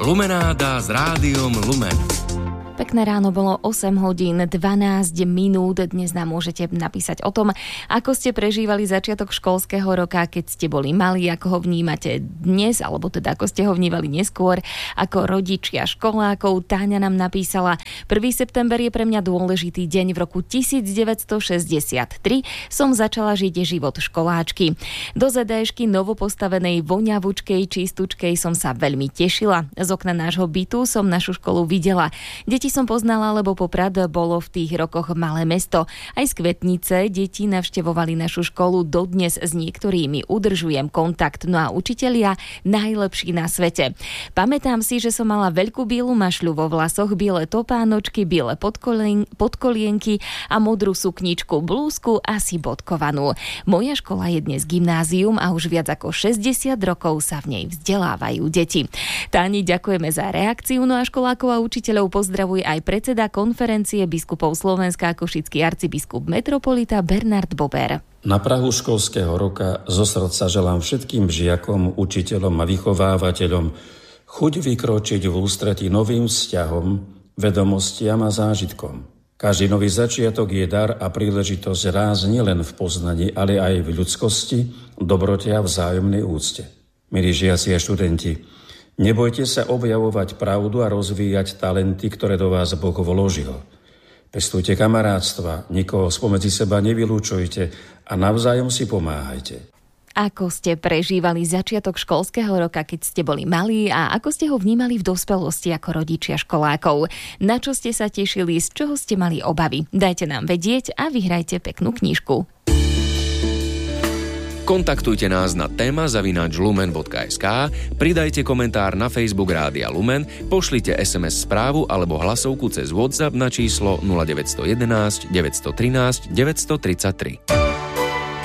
Lumenáda s Rádiom Lumen. Pekné ráno, bolo 8 hodín 12 minút. Dnes nám môžete napísať o tom, ako ste prežívali začiatok školského roka, keď ste boli malí, ako ho vnímate dnes, alebo teda ako ste ho vnívali neskôr, ako rodičia školákov. Táňa nám napísala: 1. september je pre mňa dôležitý deň. V roku 1963 som začala žiť život školáčky. Do ZDŠky novopostavenej voňavučkej čistučkej som sa veľmi tešila. Z okna nášho bytu som našu školu videla. Deti som poznala, lebo Poprad bolo v tých rokoch malé mesto. Aj z Kvetnice deti navštevovali našu školu, dodnes s niektorými udržujem kontakt. No a učitelia najlepší na svete. Pamätám si, že som mala veľkú bielu mašľu vo vlasoch, biele topánočky, biele podkolienky a modrú sukničku, blúzku asi bodkovanú. Moja škola je dnes gymnázium a už viac ako 60 rokov sa v nej vzdelávajú deti. Táni, ďakujeme za reakciu, no a školákov a učiteľov pozdravuje aj predseda konferencie biskupov Slovenska, košický arcibiskup metropolita Bernard Bober. Na prahu školského roka zo srdca želám všetkým žiakom, učiteľom a vychovávateľom chuť vykročiť v ústretí novým vzťahom, vedomostiam a zážitkom. Každý nový začiatok je dar a príležitosť rásť nielen v poznaní, ale aj v ľudskosti, dobrote a vzájomnej úcte. Milí žiaci a študenti, nebojte sa objavovať pravdu a rozvíjať talenty, ktoré do vás Boh vložil. Pestujte kamarátstva, nikoho spomedzi seba nevylúčujte a navzájom si pomáhajte. Ako ste prežívali začiatok školského roka, keď ste boli malí, a ako ste ho vnímali v dospelosti ako rodičia školákov? Na čo ste sa tešili, z čoho ste mali obavy? Dajte nám vedieť a vyhrajte peknú knižku. Kontaktujte nás na téma@lumen.sk, pridajte komentár na Facebook Rádia Lumen, pošlite SMS správu alebo hlasovku cez WhatsApp na číslo 0911 913 933.